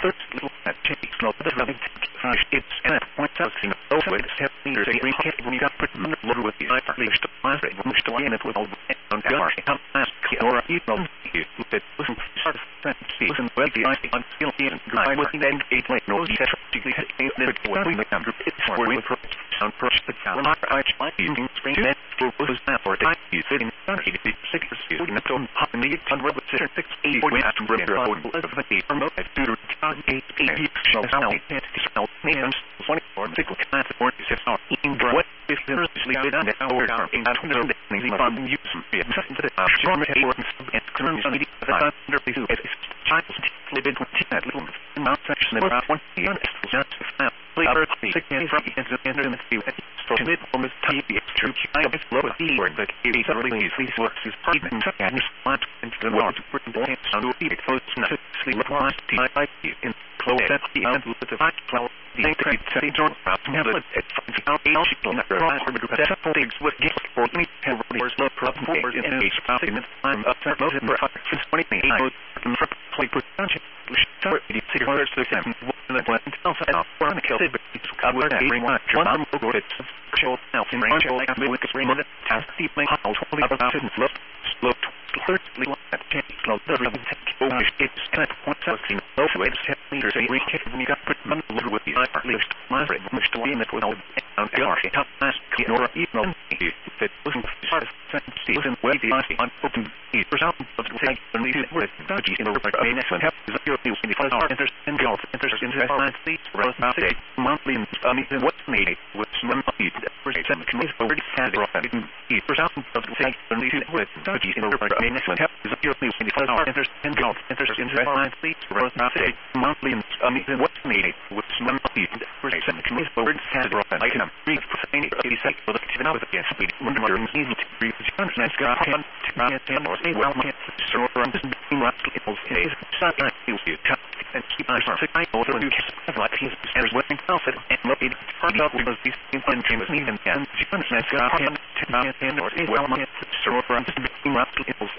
first little change, no, the running it's and it points out, those ways have leaders, a green cat, when you got pretty load with the eye, leaves to my rate, when to line it with all the on guard, how fast, or even you, that listen, start to listen, well, the ice, on skill, and grind with the end, eight lane, no, strategically, never when we come to it's where we approach, sound approach the calendar, I like using spring, that was now for the you sitting, 86, you know, don't pop in the 100, 6, 8, we have to remember, I would love the remote, to 8, 8, shall sound, and 24 tickle class or in what is seriously done at our arm in that under the fund use it to the former or and current on the under the child lived with that little amount section about 1 year just play other sick and from the so mid from his TV it's true I was low at the word but it is really easy works his partner and spot into the world to put the sound of it close to sleep last I in close at the end with the 12 the trade setting on never it finds out a she don't never that's things with get for me have was low problem for in a segment I'm up to most of the 20 I go for play production start the cigarettes to them the one else out for the kill but it's covered every one go to show now in range like a with the ring of the task deep my house only about slow thirdly at change slow the take over it's kind of points out in both ways leaders a reach when you got put under with the at least my rate was to win it without and top last or even that wasn't part of season where the on open for some of the take the lead with dodgy in the main next one happens your news in the first interest and golf interest in the rose monthly and what's needed with some need for some committee for for some of the take the lead with dodgy in the main next one happens your news in the first interest and golf interest in the rose monthly and what's needed with some need for some committee for I can read for any for the even out with the speed when the easy to breathe nice got on and or say well so from this equals is not you and keep on I also do like his as working outfit and located front up because these infantry and she nice got on and or say well so from this equals